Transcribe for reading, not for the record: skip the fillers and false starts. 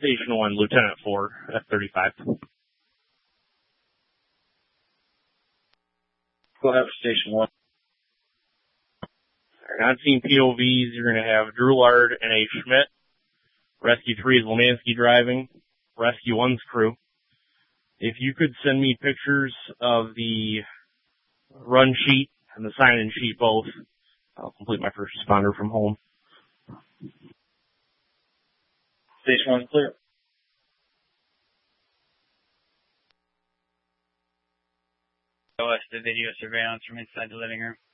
Station 1, Lieutenant 4, F-35. Go ahead for Station 1. On scene POVs, you're going to have Drulard and A. Schmidt. Rescue 3 is Lemansky driving. Rescue 1's crew. If you could send me pictures of the run sheet and the sign-in sheet both, I'll complete my first responder from home. Station 1 clear. Show us the video surveillance from inside the living room.